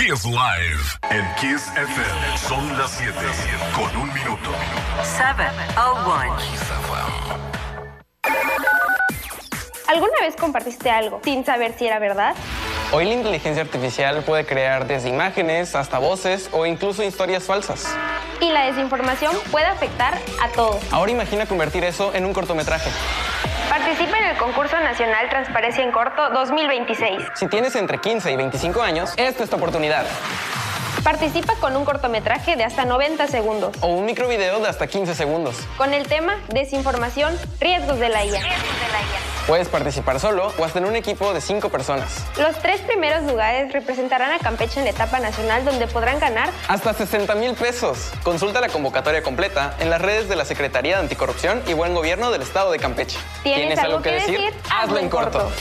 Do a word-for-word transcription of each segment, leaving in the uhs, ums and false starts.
Kiss Live en Kiss F M. Son las siete con un minuto. siete oh uno. Kiss F M. ¿Alguna vez compartiste algo sin saber si era verdad? Hoy la inteligencia artificial puede crear desde imágenes hasta voces o incluso historias falsas. Y la desinformación puede afectar a todos. Ahora imagina convertir eso en un cortometraje. Participa en el concurso nacional Transparencia en Corto dos mil veintiséis. Si tienes entre quince y veinticinco años, esta es tu oportunidad. Participa con un cortometraje de hasta noventa segundos. O un microvideo de hasta quince segundos. Con el tema Desinformación, riesgos de la I A. Riesgos de la I A. Puedes participar solo o hasta en un equipo de cinco personas. Los tres primeros lugares representarán a Campeche en la etapa nacional, donde podrán ganar hasta sesenta mil pesos. Consulta la convocatoria completa en las redes de la Secretaría de Anticorrupción y Buen Gobierno del Estado de Campeche. ¿Tienes, ¿Tienes algo, algo que decir? decir? Hazlo en corto. corto.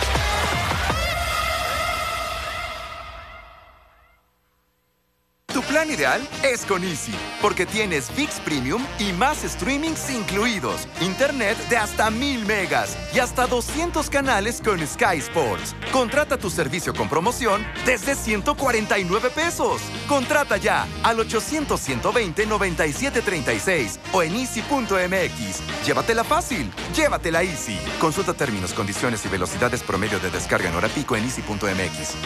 Tu plan ideal es con Easy, porque tienes V I X Premium y más streamings incluidos, internet de hasta mil megas y hasta doscientos canales con Sky Sports. Contrata tu servicio con promoción desde ciento cuarenta y nueve pesos. Contrata ya al ochocientos, ciento veinte, noventa y siete treinta y seis o en easy punto m x. Llévatela fácil, llévatela Easy. Consulta términos, condiciones y velocidades promedio de descarga en hora pico en easy punto m x.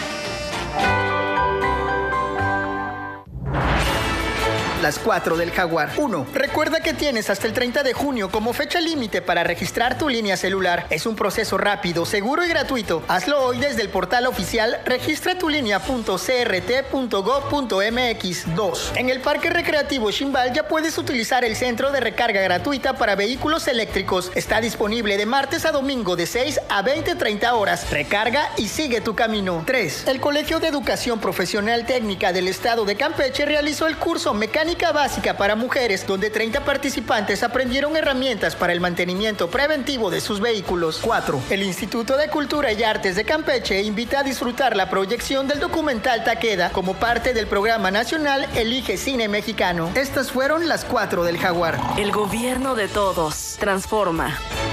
Las cuatro del Jaguar. uno. Recuerda que tienes hasta el treinta de junio como fecha límite para registrar tu línea celular. Es un proceso rápido, seguro y gratuito. Hazlo hoy desde el portal oficial registra tu línea punto c r t punto gov punto m x. dos. En el Parque Recreativo Ximbal ya puedes utilizar el centro de recarga gratuita para vehículos eléctricos. Está disponible de martes a domingo de seis a veinte treinta horas. Recarga y sigue tu camino. tres. El Colegio de Educación Profesional Técnica del Estado de Campeche realizó el curso Mecánica Básica para Mujeres, donde treinta participantes aprendieron herramientas para el mantenimiento preventivo de sus vehículos. cuatro. El Instituto de Cultura y Artes de Campeche invita a disfrutar la proyección del documental Taqueda como parte del programa nacional Elige Cine Mexicano. Estas fueron las cuatro del Jaguar. El gobierno de todos. Transforma.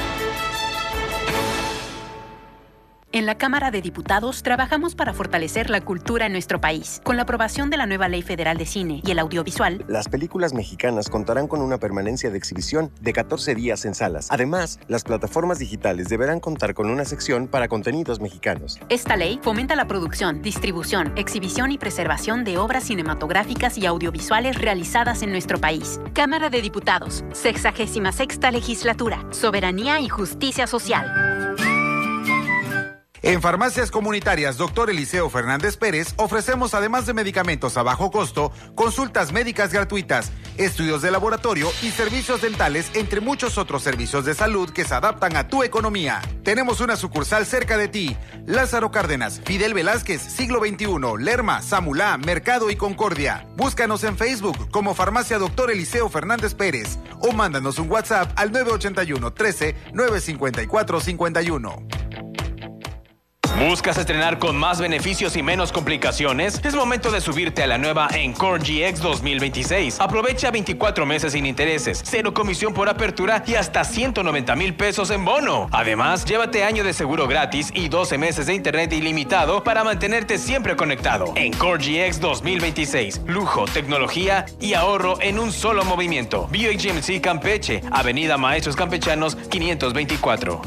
En la Cámara de Diputados trabajamos para fortalecer la cultura en nuestro país. Con la aprobación de la nueva Ley Federal de Cine y el Audiovisual, las películas mexicanas contarán con una permanencia de exhibición de catorce días en salas. Además, las plataformas digitales deberán contar con una sección para contenidos mexicanos. Esta ley fomenta la producción, distribución, exhibición y preservación de obras cinematográficas y audiovisuales realizadas en nuestro país. Cámara de Diputados, sexagésima sexta Legislatura, Soberanía y Justicia Social. En Farmacias Comunitarias Doctor Eliseo Fernández Pérez ofrecemos, además de medicamentos a bajo costo, consultas médicas gratuitas, estudios de laboratorio y servicios dentales, entre muchos otros servicios de salud que se adaptan a tu economía. Tenemos una sucursal cerca de ti. Lázaro Cárdenas, Fidel Velázquez, Siglo veintiuno, Lerma, Samulá, Mercado y Concordia. Búscanos en Facebook como Farmacia Doctor Eliseo Fernández Pérez o mándanos un WhatsApp al nueve ochenta y uno, trece, nueve cincuenta y cuatro, cincuenta y uno. ¿Buscas estrenar con más beneficios y menos complicaciones? Es momento de subirte a la nueva Encore G X dos mil veintiséis. Aprovecha veinticuatro meses sin intereses, cero comisión por apertura y hasta ciento noventa mil pesos en bono. Además, llévate año de seguro gratis y doce meses de internet ilimitado para mantenerte siempre conectado. Encore G X dos mil veintiséis. Lujo, tecnología y ahorro en un solo movimiento. B H M C Campeche, Avenida Maestros Campechanos quinientos veinticuatro.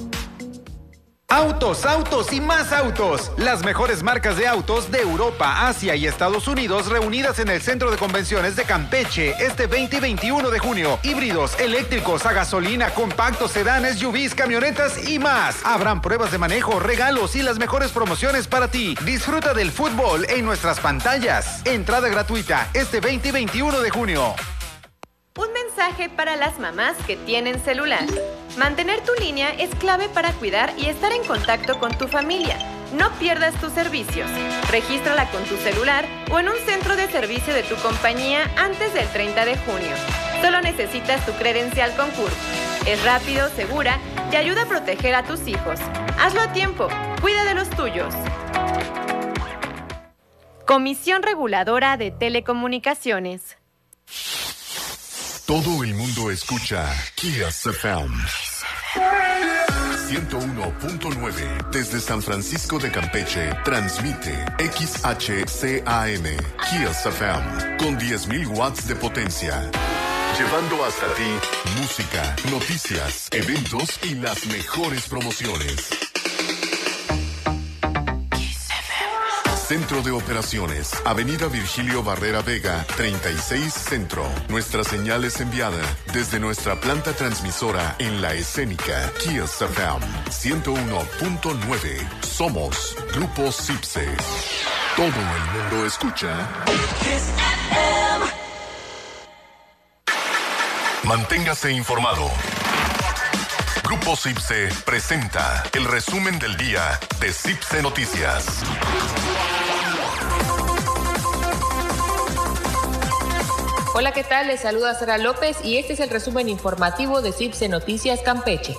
Autos, autos y más autos. Las mejores marcas de autos de Europa, Asia y Estados Unidos reunidas en el Centro de Convenciones de Campeche este veinte y veintiuno de junio. Híbridos, eléctricos, a gasolina, compactos, sedanes, S U Vs, camionetas y más. Habrán pruebas de manejo, regalos y las mejores promociones para ti. Disfruta del fútbol en nuestras pantallas. Entrada gratuita este veinte y veintiuno de junio. Un mensaje para las mamás que tienen celular. Mantener tu línea es clave para cuidar y estar en contacto con tu familia. No pierdas tus servicios. Regístrala con tu celular o en un centro de servicio de tu compañía antes del treinta de junio. Solo necesitas tu credencial con C U R P. Es rápido, segura y ayuda a proteger a tus hijos. Hazlo a tiempo. Cuida de los tuyos. Comisión Reguladora de Telecomunicaciones. Todo el mundo escucha Kiss F M. ciento uno punto nueve. Desde San Francisco de Campeche, transmite X H C A M, Kiss F M, con diez mil watts de potencia. Llevando hasta ti música, noticias, eventos y las mejores promociones. Centro de Operaciones, Avenida Virgilio Barrera Vega, treinta y seis Centro. Nuestra señal es enviada desde nuestra planta transmisora en La Escénica, Kiss F M, ciento uno punto nueve. Somos Grupo Cipse. Todo el mundo escucha Kiss F M. Manténgase informado. Grupo Cipse presenta el resumen del día de Cipse Noticias. Hola, ¿qué tal? Les saluda Sara López y este es el resumen informativo de Cipse Noticias Campeche.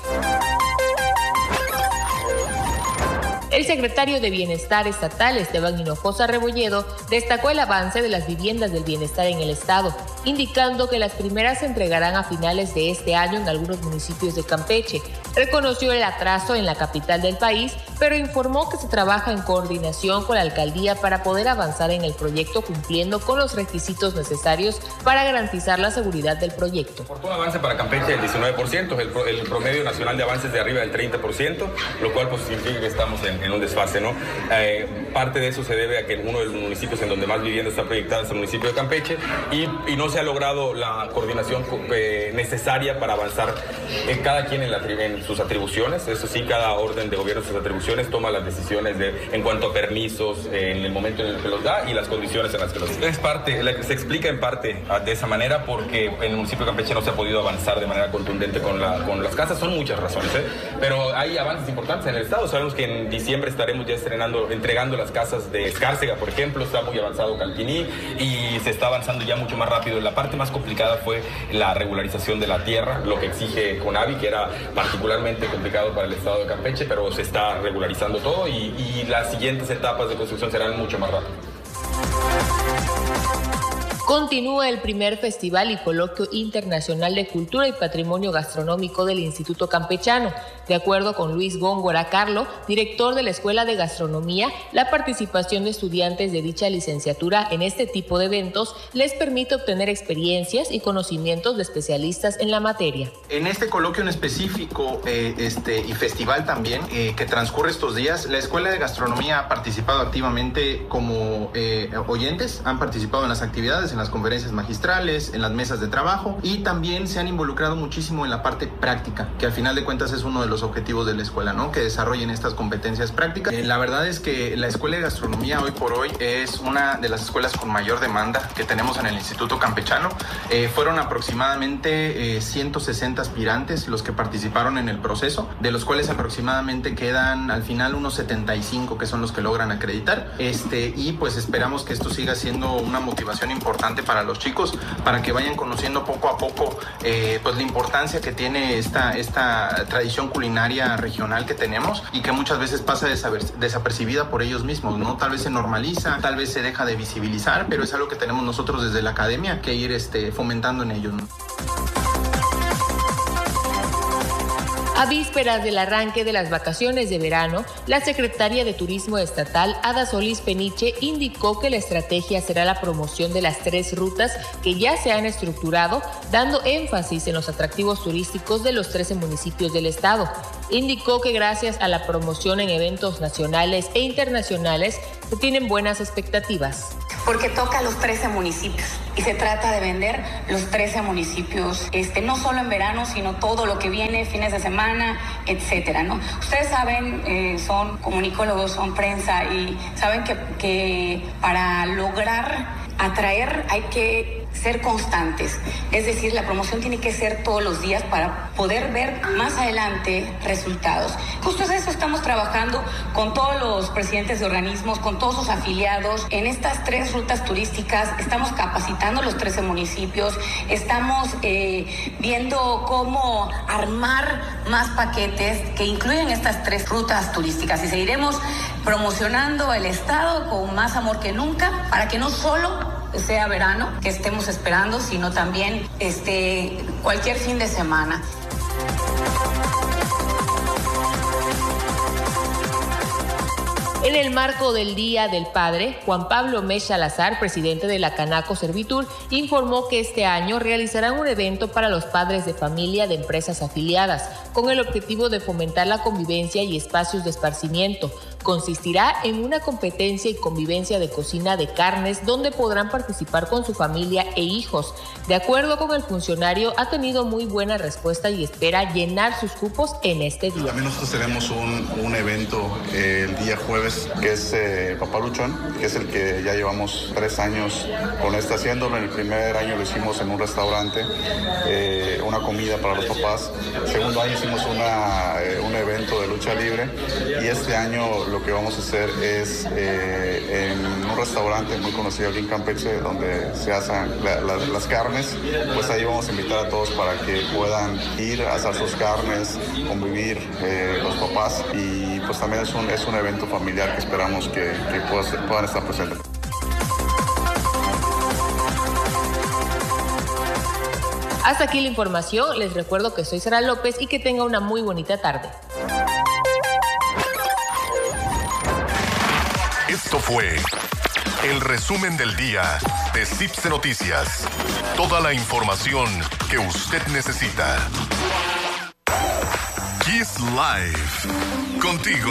El secretario de Bienestar Estatal, Esteban Hinojosa Rebolledo, destacó el avance de las viviendas del bienestar en el estado, indicando que las primeras se entregarán a finales de este año en algunos municipios de Campeche. Reconoció el atraso en la capital del país, pero informó que se trabaja en coordinación con la alcaldía para poder avanzar en el proyecto cumpliendo con los requisitos necesarios para garantizar la seguridad del proyecto. Por un avance para Campeche del diecinueve por ciento, el, pro, el promedio nacional de avances de arriba del treinta por ciento, lo cual pues significa que estamos en, en un desfase, ¿no? Eh, parte de eso se debe a que uno de los municipios en donde más vivienda está proyectada es el municipio de Campeche y, y no se ha logrado la coordinación eh, necesaria para avanzar en cada quien en, la, en sus atribuciones. Eso sí, cada orden de gobierno sus atribuciones toma las decisiones de, en cuanto a permisos, eh, en el momento en el que los da y las condiciones en las que los da. Es parte, se explica en parte de esa manera porque en el municipio de Campeche no se ha podido avanzar de manera contundente con, la, con las casas. Son muchas razones, ¿eh? Pero hay avances importantes en el estado. Sabemos que en diciembre estaremos ya estrenando, entregando las casas de Escárcega, por ejemplo. Está muy avanzado Calquiní y se está avanzando ya mucho más rápido. La parte más complicada fue la regularización de la tierra, lo que exige CONAVI, que era particularmente complicado para el estado de Campeche, pero se está regularizando todo y, y las siguientes etapas de construcción serán mucho más rápidas. Continúa el primer Festival y Coloquio Internacional de Cultura y Patrimonio Gastronómico del Instituto Campechano. De acuerdo con Luis Góngora Carlo, director de la Escuela de Gastronomía, la participación de estudiantes de dicha licenciatura en este tipo de eventos les permite obtener experiencias y conocimientos de especialistas en la materia. En este coloquio en específico eh, este, y festival también, eh, que transcurre estos días, la Escuela de Gastronomía ha participado activamente como eh, oyentes, han participado en las actividades, en las conferencias magistrales, en las mesas de trabajo y también se han involucrado muchísimo en la parte práctica, que al final de cuentas es uno de los objetivos de la escuela, ¿no? Que desarrollen estas competencias prácticas. Eh, la verdad es que la Escuela de Gastronomía hoy por hoy es una de las escuelas con mayor demanda que tenemos en el Instituto Campechano. Eh, fueron aproximadamente eh, ciento sesenta aspirantes los que participaron en el proceso, de los cuales aproximadamente quedan al final unos setenta y cinco que son los que logran acreditar. Este, y pues esperamos que esto siga siendo una motivación importante para los chicos, para que vayan conociendo poco a poco eh, pues la importancia que tiene esta, esta tradición culinaria regional que tenemos y que muchas veces pasa desapercibida por ellos mismos, ¿no? Tal vez se normaliza, tal vez se deja de visibilizar, pero es algo que tenemos nosotros desde la academia que ir este, fomentando en ellos, ¿no? A vísperas del arranque de las vacaciones de verano, la secretaria de Turismo Estatal, Ada Solís Peniche, indicó que la estrategia será la promoción de las tres rutas que ya se han estructurado, dando énfasis en los atractivos turísticos de los trece municipios del estado. Indicó que gracias a la promoción en eventos nacionales e internacionales se tienen buenas expectativas. Porque toca a los trece municipios y se trata de vender los trece municipios, este, no solo en verano, sino todo lo que viene, fines de semana, etcétera, ¿no? Ustedes saben, eh, son comunicólogos, son prensa y saben que, que para lograr atraer hay que ser constantes, es decir, la promoción tiene que ser todos los días para poder ver más adelante resultados. Justo eso estamos trabajando con todos los presidentes de organismos, con todos sus afiliados, en estas tres rutas turísticas, estamos capacitando los trece municipios, estamos eh, viendo cómo armar más paquetes que incluyen estas tres rutas turísticas y seguiremos promocionando el estado con más amor que nunca para que no solo sea verano que estemos esperando, sino también este, cualquier fin de semana. En el marco del Día del Padre, Juan Pablo Mesh Salazar, presidente de la Canaco Servitur, informó que este año realizarán un evento para los padres de familia de empresas afiliadas, con el objetivo de fomentar la convivencia y espacios de esparcimiento. Consistirá en una competencia y convivencia de cocina de carnes donde podrán participar con su familia e hijos. De acuerdo con el funcionario, ha tenido muy buena respuesta y espera llenar sus cupos en este día. También nosotros tenemos un, un evento eh, el día jueves que es eh, Papaluchón, que es el que ya llevamos tres años con este haciéndolo. En el primer año lo hicimos en un restaurante, eh, una comida para los papás. El segundo año hicimos una, eh, un evento de lucha libre y este año lo que vamos a hacer es eh, en un restaurante muy conocido aquí en Campeche donde se hacen la, la, las carnes, pues ahí vamos a invitar a todos para que puedan ir a asar sus carnes, convivir eh, los papás y pues también es un, es un evento familiar que esperamos que, que puedan, puedan estar presentes. Hasta aquí la información, les recuerdo que soy Sara López y que tenga una muy bonita tarde. Esto fue el resumen del día de Cipse Noticias. Toda la información que usted necesita. Kiss Live. Contigo